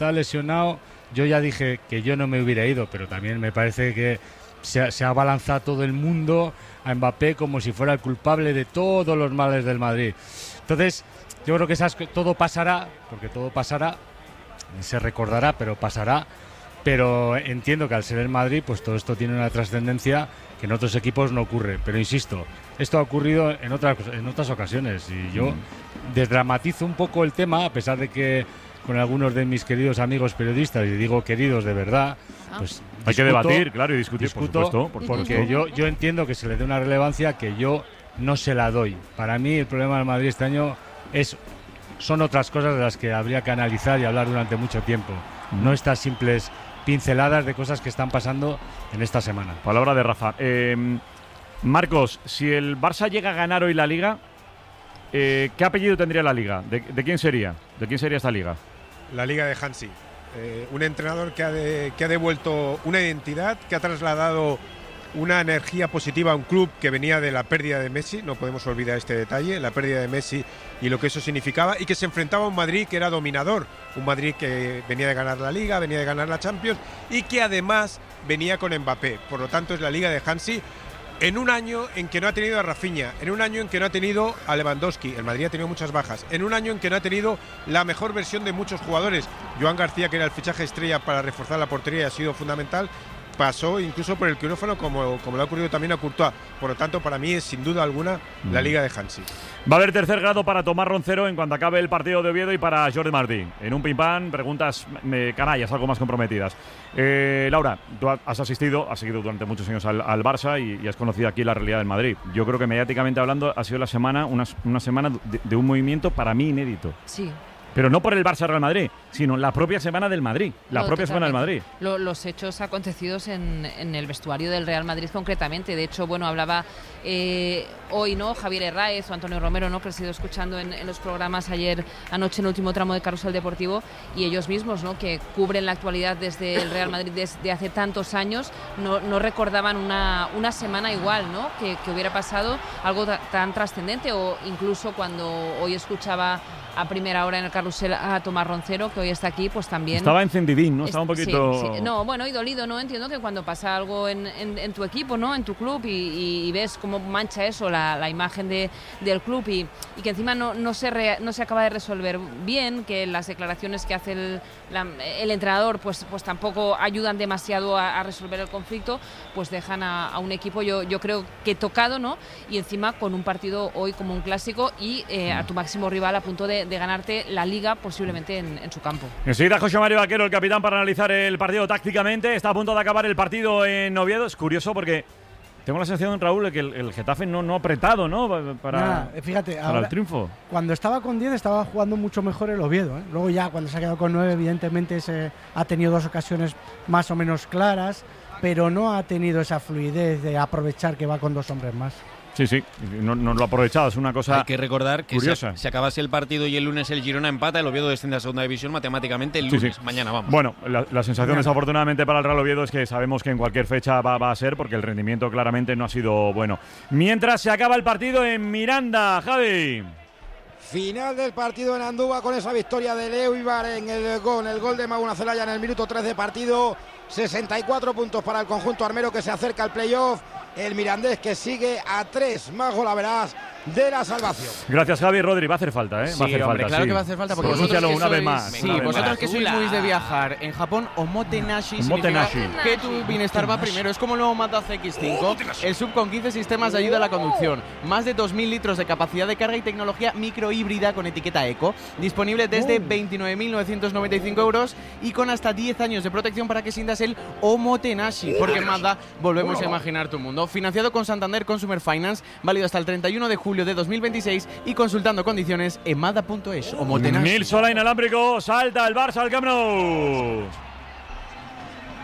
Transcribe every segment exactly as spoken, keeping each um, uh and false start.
está lesionado, yo ya dije que yo no me hubiera ido, pero también me parece que se, se ha balanzado todo el mundo a Mbappé como si fuera el culpable de todos los males del Madrid. Entonces, yo creo que esas, todo pasará, porque todo pasará, se recordará, pero pasará. Pero entiendo que al ser el Madrid, pues todo esto tiene una trascendencia que en otros equipos no ocurre. Pero insisto, esto ha ocurrido en otras, en otras ocasiones y yo desdramatizo un poco el tema, a pesar de que con algunos de mis queridos amigos periodistas, y digo queridos de verdad, pues hay discuto, que debatir, claro, y discutir, discuto, por supuesto. Por porque supuesto. yo, yo entiendo que se le dé una relevancia que yo no se la doy. Para mí el problema del Madrid este año es, son otras cosas de las que habría que analizar y hablar durante mucho tiempo. Mm. No estas simples pinceladas de cosas que están pasando en esta semana. Palabra de Rafa. Eh, Marcos, si el Barça llega a ganar hoy la Liga, eh, ¿qué apellido tendría la Liga? ¿De, ¿De quién sería? ¿De quién sería esta Liga? La Liga de Hansi. Eh, un entrenador que ha, de, que ha devuelto una identidad, que ha trasladado una energía positiva a un club que venía de la pérdida de Messi, no podemos olvidar este detalle, la pérdida de Messi y lo que eso significaba, y que se enfrentaba a un Madrid que era dominador, un Madrid que venía de ganar la Liga, venía de ganar la Champions y que además venía con Mbappé. Por lo tanto es la Liga de Hansi en un año en que no ha tenido a Rafinha, en un año en que no ha tenido a Lewandowski, el Madrid ha tenido muchas bajas, en un año en que no ha tenido la mejor versión de muchos jugadores. Joan García, que era el fichaje estrella para reforzar la portería, ha sido fundamental, pasó incluso por el quirófano como, como le ha ocurrido también a Courtois. Por lo tanto, para mí es sin duda alguna mm. la Liga de Hansi. Va a haber tercer grado para Tomás Roncero en cuanto acabe el partido de Oviedo y para Jordi Martí. En un pim-pam, preguntas me, canallas, algo más comprometidas. Eh, Laura, tú has asistido, has seguido durante muchos años al, al Barça y, y has conocido aquí la realidad del Madrid. Yo creo que mediáticamente hablando ha sido la semana, una, una semana de, de un movimiento para mí inédito. Sí. Pero no por el Barça Real Madrid, sino la propia semana del Madrid. La no, propia totalmente. semana del Madrid. Lo, los hechos acontecidos en, en el vestuario del Real Madrid concretamente. De hecho, bueno, hablaba eh, hoy, ¿no? Javier Herráez o Antonio Romero, ¿no? Que he ido escuchando en, en los programas ayer anoche en el último tramo de Carrusel Deportivo, y ellos mismos, ¿no? Que cubren la actualidad desde el Real Madrid desde hace tantos años, no, no recordaban una, una semana igual, ¿no? Que, que hubiera pasado algo tan trascendente, o incluso cuando hoy escuchaba a primera hora en el carrusel a Tomás Roncero, que hoy está aquí, pues también... Estaba encendidín, ¿no? Estaba un poquito... Sí, sí. No, bueno, y dolido, ¿no? Entiendo que cuando pasa algo en, en, en tu equipo, ¿no? En tu club, y, y, y ves cómo mancha eso la, la imagen de, del club, y, y que encima no, no, se re, no se acaba de resolver bien, que las declaraciones que hace el, la, el entrenador pues, pues tampoco ayudan demasiado a, a resolver el conflicto, pues dejan a, a un equipo, yo, yo creo que tocado, ¿no? Y encima con un partido hoy como un clásico y eh, a tu máximo rival a punto de de ganarte la Liga posiblemente en, en su campo. Enseguida José Mario Vaquero, el capitán, para analizar el partido tácticamente. Está a punto de acabar el partido en Oviedo. Es curioso porque tengo la sensación, Raúl, de que el, el Getafe no, no ha apretado, ¿no? Para, Nah, fíjate, para ahora, el triunfo. Cuando estaba con diez estaba jugando mucho mejor el Oviedo, ¿eh? Luego ya cuando se ha quedado con nueve, evidentemente se ha tenido dos ocasiones más o menos claras, pero no ha tenido esa fluidez de aprovechar que va con dos hombres más. Sí, sí, no, no lo ha aprovechado, es una cosa. Hay que recordar que curiosa. Si, si acabase el partido y el lunes el Girona empata, el Oviedo desciende a segunda división matemáticamente el lunes, sí, sí. mañana vamos. Bueno, la, la sensación desafortunadamente para el Real Oviedo es que sabemos que en cualquier fecha va, va a ser, porque el rendimiento claramente no ha sido bueno. Mientras se acaba el partido en Miranda, Javi. Final del partido en Andúba con esa victoria de Leo Ibar en el gol, el gol de Mauna Zelaya en el minuto tres de partido. sesenta y cuatro puntos para el conjunto armero que se acerca al playoff. El mirandés que sigue a tres más golaveras de la salvación. Gracias, Javi. Rodri, va a hacer falta, ¿eh? Sí, va a hacer hombre, falta, claro sí. que va a hacer falta, porque Sí. vosotros que una sois, vez más. sí, una vez vosotros más. que sois muy de viajar en Japón, omotenashi Omotenashi. significa que tu bienestar va primero. Es como el nuevo Mazda C X cinco, el sub con quince sistemas de ayuda a la conducción, más de dos mil litros de capacidad de carga y tecnología microhíbrida con etiqueta eco, disponible desde veintinueve mil novecientos noventa y cinco euros y con hasta diez años de protección para que sientas el omotenashi, porque en Mazda volvemos a imaginar tu mundo. Financiado con Santander Consumer Finance, válido hasta el treinta y uno de julio de dos mil veintiséis y consultando condiciones en mazda punto es. Mil sola inalámbrico, salta el Barça al Camp Nou.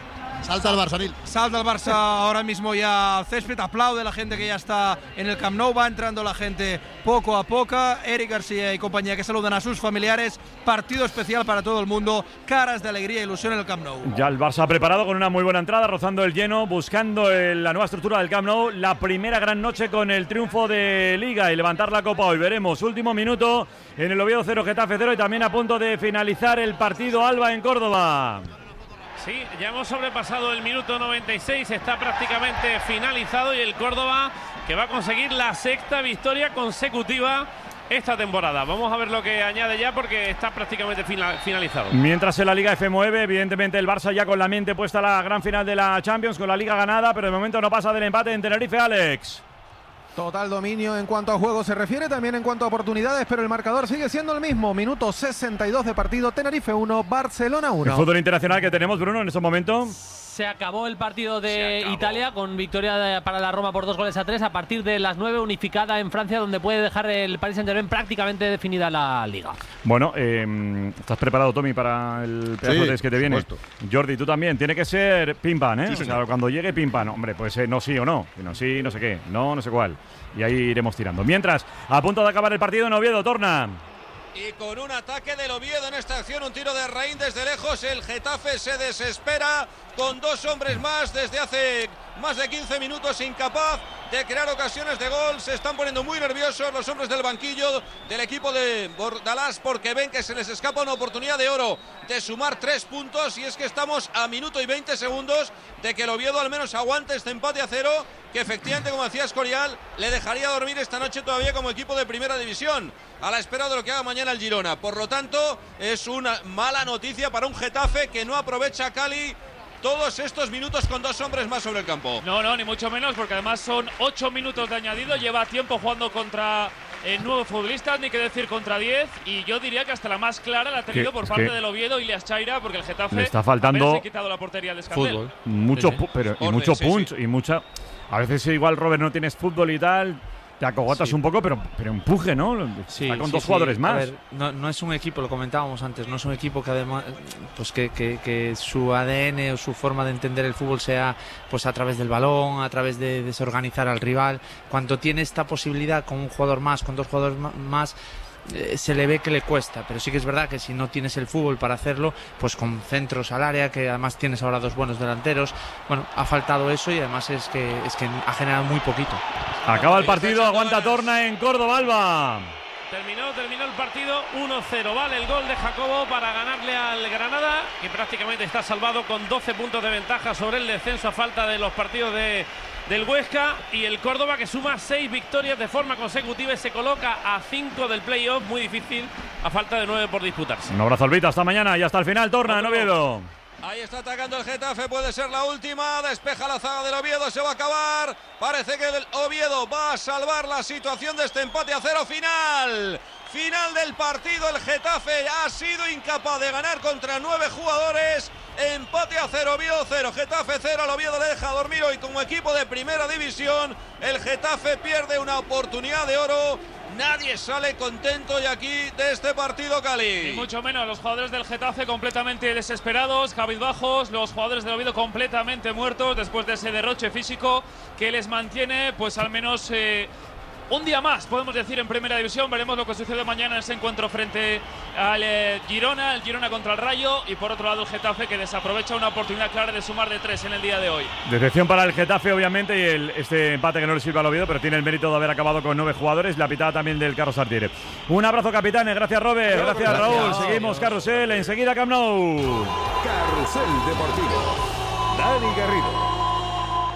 Salta el Barça, Nil. Salta el Barça ahora mismo ya al césped, aplaude la gente que ya está en el Camp Nou, va entrando la gente poco a poco. Eric García y compañía que saludan a sus familiares. Partido especial para todo el mundo, caras de alegría e ilusión en el Camp Nou. Ya el Barça preparado con una muy buena entrada, rozando el lleno, buscando el, la nueva estructura del Camp Nou. La primera gran noche con el triunfo de Liga y levantar la copa hoy. Veremos, último minuto en el Oviedo cero, Getafe cero y también a punto de finalizar el partido Alba en Córdoba. Sí, ya hemos sobrepasado el minuto noventa y seis, está prácticamente finalizado y el Córdoba que va a conseguir la sexta victoria consecutiva esta temporada. Vamos a ver lo que añade ya porque está prácticamente finalizado. Mientras en la Liga F mueve, evidentemente el Barça ya con la mente puesta a la gran final de la Champions, con la Liga ganada, pero de momento no pasa del empate en Tenerife, Alex. Total dominio en cuanto a juego se refiere, también en cuanto a oportunidades, pero el marcador sigue siendo el mismo. Minuto sesenta y dos de partido, Tenerife uno, Barcelona uno. El fútbol internacional que tenemos, Bruno, en estos momentos. Se acabó el partido de Italia con victoria de, para la Roma por dos goles a tres. A partir de las nueve, unificada en Francia, donde puede dejar el Paris Saint-Germain prácticamente definida la Liga. Bueno, eh, ¿estás preparado, Tommy, para el pedazo Sí, de test que te viene? supuesto. Jordi, tú también. Tiene que ser pim pam, ¿eh? Sí, o sea, señor. cuando llegue pim pam, hombre, pues eh, no sí o no. No sí, no sé qué. No, no sé cuál. Y ahí iremos tirando. Mientras, a punto de acabar el partido en Oviedo, Torna. Y con un ataque del Oviedo en esta acción, un tiro de Raín desde lejos, el Getafe se desespera con dos hombres más desde hace más de quince minutos, incapaz de crear ocasiones de gol. Se están poniendo muy nerviosos los hombres del banquillo del equipo de Bordalás porque ven que se les escapa una oportunidad de oro de sumar tres puntos, y es que estamos a minuto y veinte segundos de que el Oviedo al menos aguante este empate a cero, que efectivamente, como decía Escorial, le dejaría dormir esta noche todavía como equipo de primera división, a la espera de lo que haga mañana el Girona. Por lo tanto, es una mala noticia para un Getafe que no aprovecha a Cali todos estos minutos con dos hombres más sobre el campo. No, no, ni mucho menos, porque además son ocho minutos de añadido, lleva tiempo jugando contra eh, nuevos futbolistas, ni que decir contra diez, y yo diría que hasta la más clara la ha tenido Que- por es parte que del Oviedo, Ilias Chaira, porque el Getafe le está faltando apenas se ha quitado la portería al Escandel. Fútbol. Mucho, Sí, sí. pu- pero, y Orden, mucho sí, punch sí. y mucha. A veces igual, Robert, no tienes fútbol y tal, te acogotas Sí. un poco, pero, pero empuje, ¿no? Sí, Está con sí, dos sí. jugadores A más. ver, no, no es un equipo, lo comentábamos antes, no es un equipo que además, pues que, que, que su A D N o su forma de entender el fútbol sea pues a través del balón, a través de desorganizar al rival. Cuando tiene esta posibilidad con un jugador más, con dos jugadores ma- más, eh, se le ve que le cuesta, pero sí que es verdad que si no tienes el fútbol para hacerlo, pues con centros al área, que además tienes ahora dos buenos delanteros, bueno, ha faltado eso y además es que, es que ha generado muy poquito. Acaba el partido, aguanta Torna en Córdoba, Alba. Terminó, terminó el partido uno cero. Vale el gol de Jacobo para ganarle al Granada, que prácticamente está salvado con doce puntos de ventaja sobre el descenso a falta de los partidos de, del Huesca. Y el Córdoba, que suma seis victorias de forma consecutiva y se coloca a cinco del playoff. Muy difícil a falta de nueve por disputarse. Un abrazo, Albita, hasta mañana y hasta el final, Torna en Oviedo. Ahí está atacando el Getafe, puede ser la última, despeja la zaga del Oviedo, se va a acabar, parece que el Oviedo va a salvar la situación de este empate a cero final. Final del partido, el Getafe ha sido incapaz de ganar contra nueve jugadores, empate a cero, Oviedo cero, Getafe cero, al Oviedo le deja dormir hoy como equipo de primera división, el Getafe pierde una oportunidad de oro. Nadie sale contento y aquí de este partido, Cali. Ni mucho menos, los jugadores del Getafe completamente desesperados, cabizbajos, los jugadores del Oviedo completamente muertos después de ese derroche físico que les mantiene, pues al menos eh, un día más, podemos decir, en Primera División. Veremos lo que sucede mañana en ese encuentro frente al eh, Girona, el Girona contra el Rayo, y por otro lado el Getafe, que desaprovecha una oportunidad clara de sumar de tres en el día de hoy. Decepción para el Getafe, obviamente, y el, este empate que no le sirve al Oviedo, pero tiene el mérito de haber acabado con nueve jugadores. La pitada también del Carlos Sartiere. Un abrazo, capitanes. Gracias, Robert. Gracias, Gracias. Raúl. Seguimos, Carrusel. Enseguida, Camp Nou. Carrusel Deportivo. Dani Garrido.